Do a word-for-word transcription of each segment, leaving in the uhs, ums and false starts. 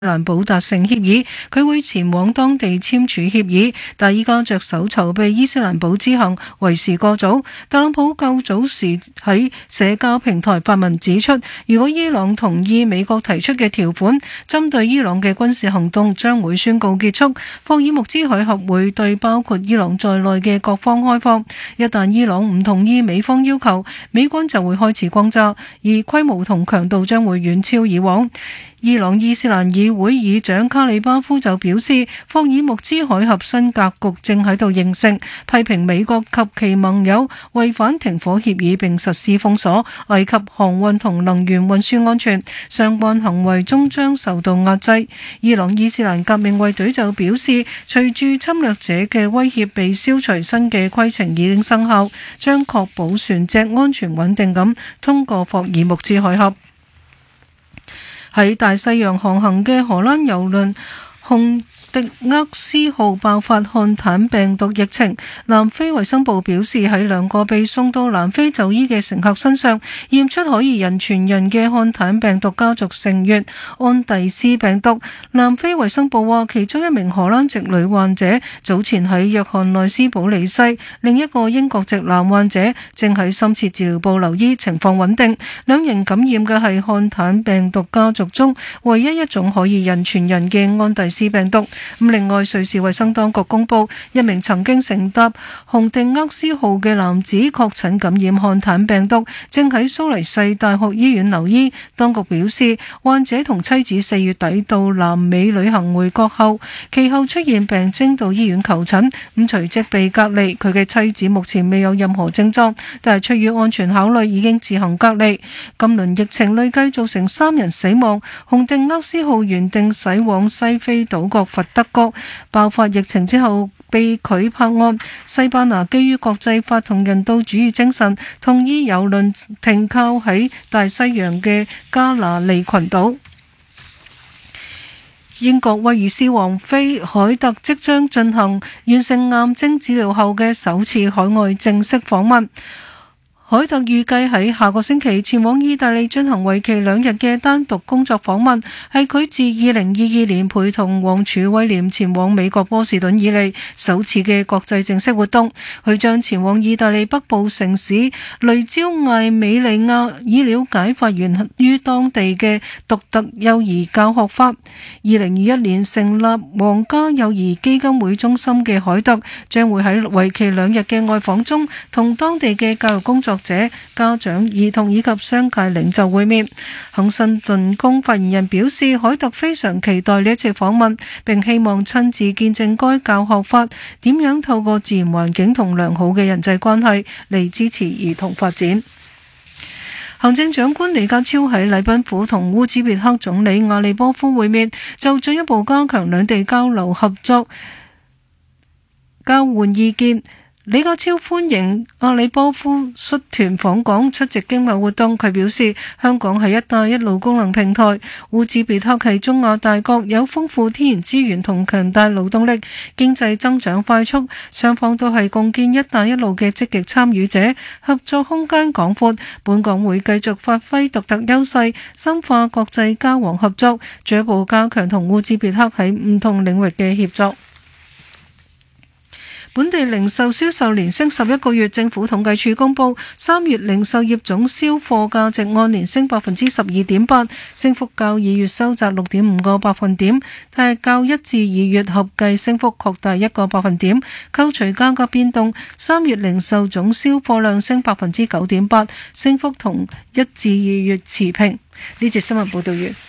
蘭堡達成協議，佢會前往當地簽署協議，但依家着手籌備伊斯蘭堡之行，為時過早。特朗普較早時喺社交平台發文指出，如果伊朗同意美國提出嘅條款，針對伊朗嘅軍事行動將會宣告結束。霍爾木茲海峽會對包括伊朗在內嘅各方開放，一旦伊朗唔同意美方要求，美軍就會開始轟炸，而規模同強度將會遠超以往。伊朗伊斯蘭議會議長卡里巴夫就表示，霍爾木茲海峽新格局正喺度形成，批評美國及其盟友違反停火協議並實施封鎖，危及航運同能源運輸安全，相關行為終將受到壓制。伊朗伊斯蘭革命衛隊就表示，隨住侵略者嘅威脅被消除，新嘅規程已經生效，將確保船隻安全穩定咁通過霍爾木茲海峽。喺大西洋航行嘅荷蘭郵輪紅迪厄斯號爆發漢坦病毒疫情，南非衛生部表示，喺兩個被送到南非就醫嘅乘客身上驗出可疑人傳人嘅漢坦病毒家族成員安第斯病毒。南非衛生部話，其中一名荷蘭籍女患者早前喺約翰內斯堡離世，另一個英國籍男患者正喺深切治療部留醫，情況穩定。兩人感染嘅係漢坦病毒家族中唯一一種可疑人傳人嘅安第斯病毒。另外，瑞士衛生當局公布，一名曾經乘搭紅迪厄斯號嘅男子確診感染漢坦病毒，正喺蘇黎世大學醫院留醫。當局表示，患者同妻子四月底到南美旅行回國後，其後出現病徵到醫院求診，咁隨即被隔離。佢嘅妻子目前未有任何症狀，但係出於安全考慮已經自行隔離。今輪疫情累計造成三人死亡。紅迪厄斯號原定駛往西非島國佛德國，爆發疫情之後被拒泊岸。西班牙基於國際法同人道主義精神，同意郵輪停靠喺大西洋嘅加那利群島。英國威爾斯王妃凱特即將進行完成癌症治療後嘅首次海外正式訪問。凱特預計喺下個星期前往意大利進行為期兩日嘅單獨工作訪問，係佢自二零二二年陪同王儲威廉前往美國波士頓以嚟首次嘅國際正式活動。佢將前往意大利北部城市雷焦艾美利亞，以了解發源於當地嘅獨特幼兒教學法。二零二一年成立皇家幼兒基金會中心嘅凱特，將會喺為期兩日嘅外訪中，同當地嘅教育工作者、家長、兒童以及商界領袖會面。肯辛頓宮發言人表示，凱特非常期待呢一次訪問，並希望親自見證該教學法點樣透過自然環境同良好嘅人際關係嚟支持兒童發展。行政長官李家超喺禮賓府同烏茲別克總理阿里波夫會面，就進一步加強兩地交流合作，交換意見。李家超歡迎阿里波夫率團訪港出席經貿活動。佢表示，香港係一帶一路功能平台，烏茲別克係中亞大國，有豐富天然資源同強大勞動力，經濟增長快速，雙方都係共建一帶一路嘅積極參與者，合作空間廣闊。本港會繼續發揮獨特優勢，深化國際交往合作，進一步加強同烏茲別克喺唔同領域嘅協作。本地零售銷售連升十一個月，政府統計處公布三月零售業總銷貨價值按年升百分之十二點八，升幅較二月收窄六點五個百分點，但係較一至二月合計升幅擴大一個百分點。扣除價格變動，三月零售總銷貨量升百分之九點八，升幅同一至二月持平。呢節新聞報道完。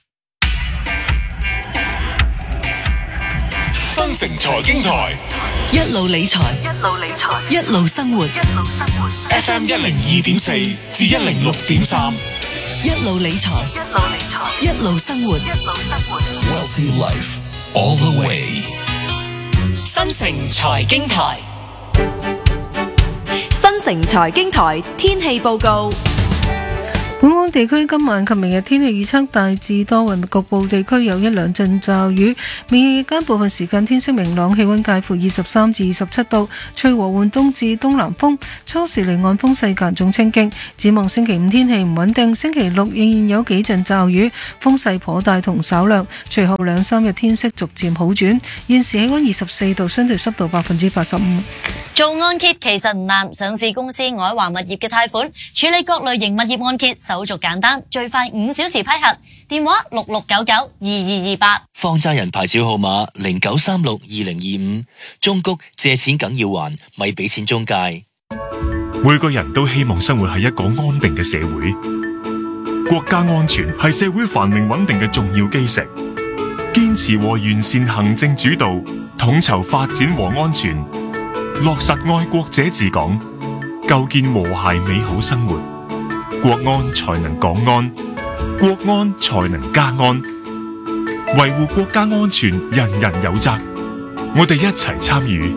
新城財經台， 一路理財，一路理財，一路生活，一路生活。 F M 一零二點四至一零六點三， 一路理財，一路理財，一路生活，一路生活。 Wealthy Life all the way。 新城財經台， 新城財經台天氣報告。 本港地區今晚及明日天氣預測大致多雲，局部地區有一兩陣驟雨。明日日間部分時間天色明朗，氣溫介乎二十三至二十七度，吹和緩東至東南風，初時離岸風勢間中清勁。展望星期五天氣唔穩定，星期六仍然有幾陣驟雨，風勢頗大同稍涼。隨後兩三日天色逐漸好轉。現時氣溫二十四度，相對濕度百分之八十五。 做按揭其實唔難，上市公司愛華物業嘅貸款處理各類型物業按揭手續簡單，最快五小時批核。電話六六九九二二二八。 放債人牌照號碼零九三六二零二五。中谷借錢梗要還，咪俾錢中介。 每個人都希望生活喺一個安定嘅社會，國家安全係社會繁榮穩定嘅重要基石。堅持和完善行政主導，統籌發展和安全，落實愛國者治港，構建和諧美好生活，國安才能港安，國安才能家安。維護國家安全，人人有責。我哋一齊參與，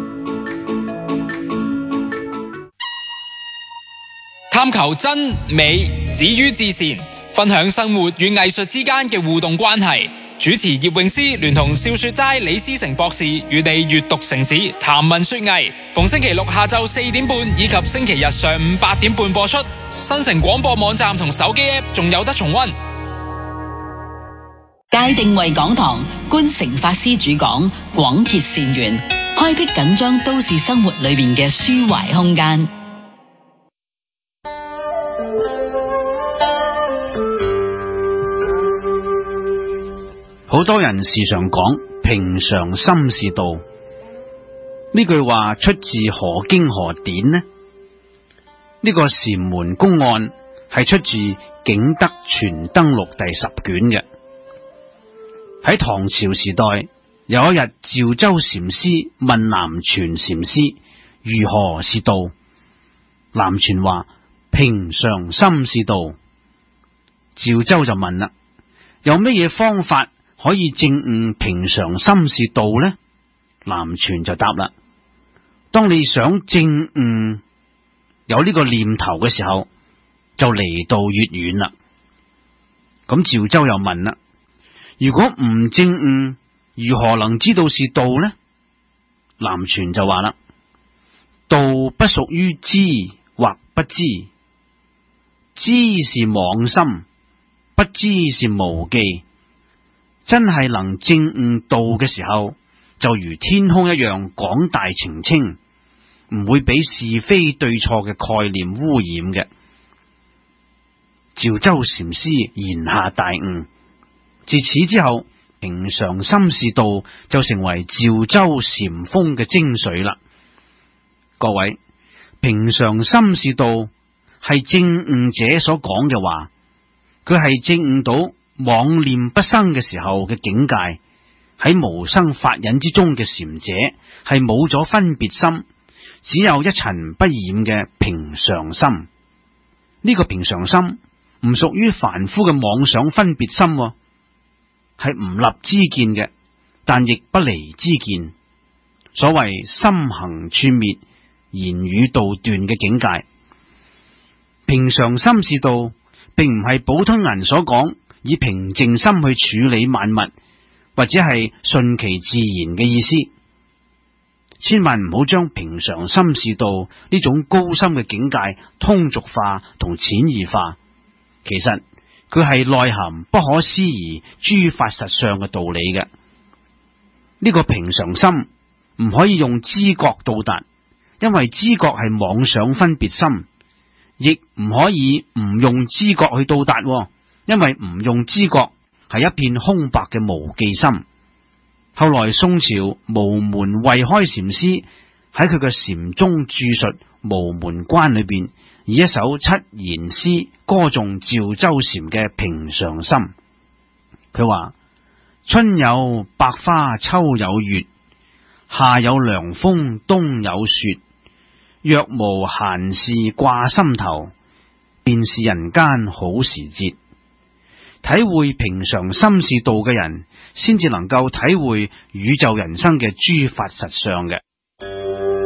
探求真美止於至善，分享生活與藝術之間嘅互動關係。主持葉詠詩聯同笑雪齋李思成博士與你閱讀城市，談文說藝。逢星期六下晝四點半以及星期日上午八點半播出。新城廣播網站同手機 App 仲有得重溫。 界定為講堂，觀誠法師主講，廣結善緣，開闢緊張都市生活裏面嘅抒懷空間。 好多人時常講平常心是道，呢句話出自何經何典呢？呢個禪門公案係出自《景德傳燈錄》第十卷嘅。喺唐朝時代，有一日趙州禪師問南泉禪師如何是道，南泉話平常心是道。趙州就問啦，有咩嘢方法可以證悟平常心是道呢？南泉就答啦，當你想證悟有呢個念頭嘅時候，就離道越遠啦。咁趙州又問啦，如果唔證悟，如何能知道是道呢？南泉就話啦，道不屬於知或不知，知是妄心，不知是無記。真係能證悟道嘅時候，就如天空一樣廣大澄清，唔會俾是非對錯嘅概念污染嘅。趙州禪師言下大悟，自此之後，平常心是道就成為趙州禪風嘅精髓啦。各位，平常心是道係證悟者所講嘅話，佢係證悟到妄念不生嘅時候嘅境界，喺無生法忍之中嘅禪者係冇咗分別心，只有一塵不染嘅平常心。呢個平常心唔屬於凡夫嘅妄想分別心，係唔立知見嘅，但亦不離知見。所謂心行處滅，言語道斷嘅境界。平常心是道，並唔係普通人所講以平靜心去處理萬物，或者係順其自然嘅意思。千萬唔好將平常心是道呢種高深嘅境界通俗化同淺易化。其實佢係內含不可思議諸法實相嘅道理嘅。呢個平常心唔可以用知覺到達，因為知覺係妄想分別心，亦唔可以唔用知覺去到達，因為唔用知覺係一片空白嘅無記心。後來宋朝無門慧開禪師喺佢嘅禪宗注述無門關裏邊，以一首七言詩歌頌趙州禪嘅平常心。佢話：春有百花，秋有月，夏有涼風，冬有雪。若無閒事掛心頭，便是人間好時節。體會平常心是道嘅人，先至能夠體會宇宙人生嘅諸法實相嘅。